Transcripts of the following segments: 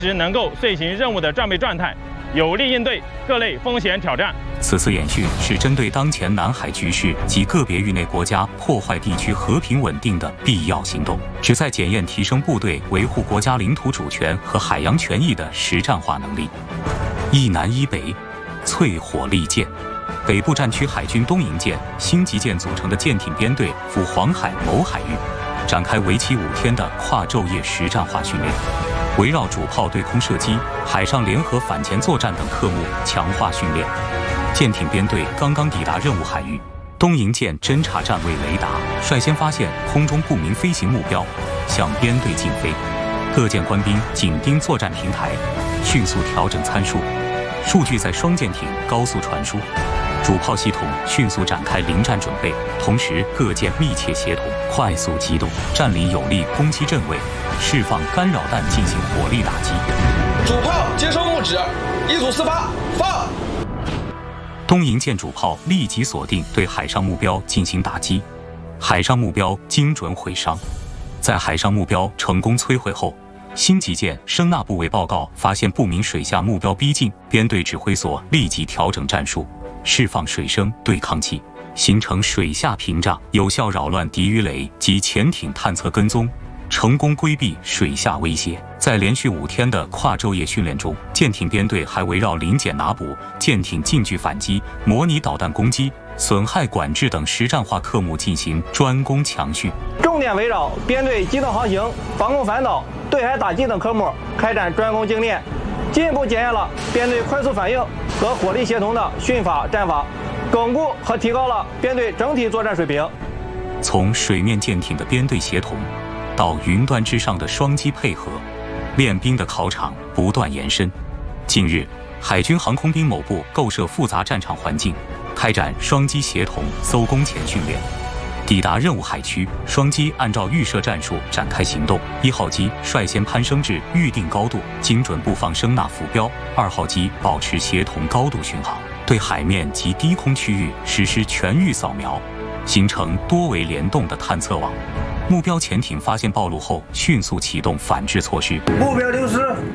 时能够遂行任务的战备状态，有力应对各类风险挑战。 此次演训是针对当前南海局势及个别域内国家破坏地区和平稳定的必要行动，旨在检验提升部队维护国家领土主权和海洋权益的实战化能力。一南一北，淬火利剑。北部战区海军东营舰、新吉舰组成的舰艇编队赴黄海某海域，展开为期5天的跨昼夜实战化训练，围绕主炮对空射击、海上联合反潜作战等科目强化训练。舰艇编队刚刚抵达任务海域，东营舰侦察站位雷达率先发现空中不明飞行目标，向编队近飞。各舰官兵紧盯作战平台，迅速调整参数，数据在双舰艇高速传输。主炮系统迅速展开临战准备，同时各舰密切协同，快速机动，占领有利攻击阵位，释放干扰弹进行火力打击。 主炮接收目指，1组4发，放。 东营舰主炮立即锁定对海上目标进行打击，海上目标精准毁伤。在海上目标成功摧毁后，新吉舰声纳部委报告发现不明水下目标逼近，编队指挥所立即调整战术，释放水声对抗器，形成水下屏障，有效扰乱敌鱼雷及潜艇探测跟踪，成功规避水下威胁。在连续5天的跨昼夜训练中，舰艇编队还围绕临检拿捕、舰艇近距反击、模拟导弹攻击、损害管制等实战化科目进行专攻强训， 重点围绕编队机动航行、防空反导、对海打击等科目开展专攻精练，进一步检验了编队快速反应和火力协同的训法战法，巩固和提高了编队整体作战水平。 从水面舰艇的编队协同到云端之上的双机配合，练兵的考场不断延伸。近日，海军航空兵某部构设复杂战场环境，开展双机协同搜攻前训练。抵达任务海区，双机按照预设战术展开行动。1号机率先攀升至预定高度，精准布放声纳浮标；2号机保持协同高度巡航，对海面及低空区域实施全域扫描，形成多维联动的探测网。目标潜艇发现暴露后，迅速启动反制措施。 目标丢失。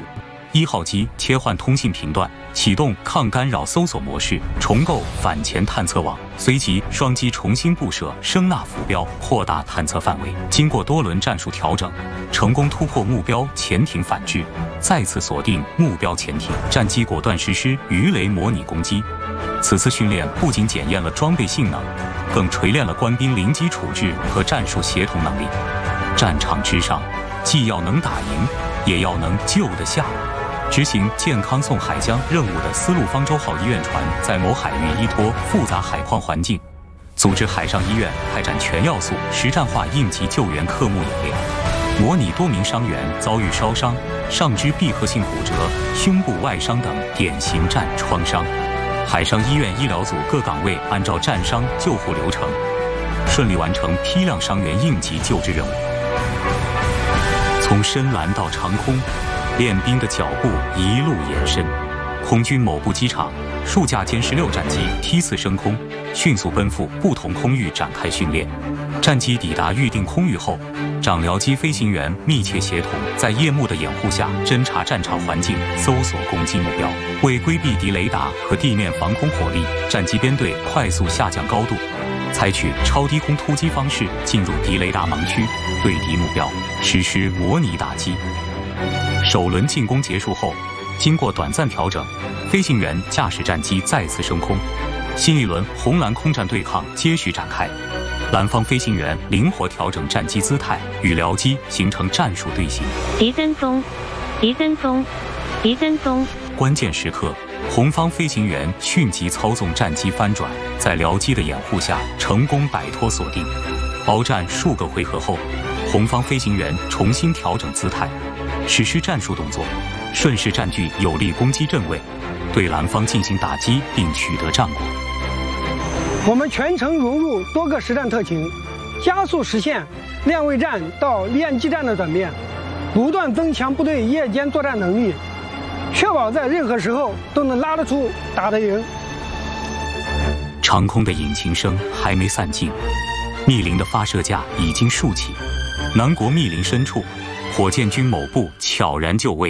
1号机切换通信频段，启动抗干扰搜索模式，重构反潜探测网。随即，双机重新布设声纳浮标，扩大探测范围。经过多轮战术调整，成功突破目标潜艇反制，再次锁定目标潜艇，战机果断实施鱼雷模拟攻击。此次训练不仅检验了装备性能，更锤炼了官兵临机处置和战术协同能力。战场之上，既要能打赢，也要能救得下。执行健康送海疆任务的丝路方舟号医院船，在某海域依托复杂海况环境，组织海上医院开展全要素实战化应急救援科目演练，模拟多名伤员遭遇烧伤、上肢闭合性骨折、胸部外伤等典型战创伤。海上医院医疗组各岗位按照战伤救护流程，顺利完成批量伤员应急救治任务。从深蓝到长空，练兵的脚步一路延伸。空军某部机场，数架歼16战机梯次升空，迅速奔赴不同空域展开训练。战机抵达预定空域后，长僚机飞行员密切协同，在夜幕的掩护下侦察战场环境，搜索攻击目标。为规避敌雷达和地面防空火力，战机编队快速下降高度，采取超低空突击方式进入敌雷达盲区，对敌目标实施模拟打击。首轮进攻结束后，经过短暂调整，飞行员驾驶战机再次升空，新一轮红蓝空战对抗接续展开。蓝方飞行员灵活调整战机姿态，与僚机形成战术队形。 敌跟踪，敌跟踪，敌跟踪。 关键时刻，红方飞行员迅即操纵战机翻转，在僚机的掩护下成功摆脱锁定。鏖战数个回合后，红方飞行员重新调整姿态，实施战术动作，顺势占据有利攻击阵位，对蓝方进行打击并取得战果。 我们全程融入多个实战特情，加速实现练卫战到练技战的转变，不断增强部队夜间作战能力，确保在任何时候都能拉得出、打得赢。 长空的引擎声还没散尽，密林的发射架已经竖起。南国密林深处，火箭军某部悄然就位，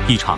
一场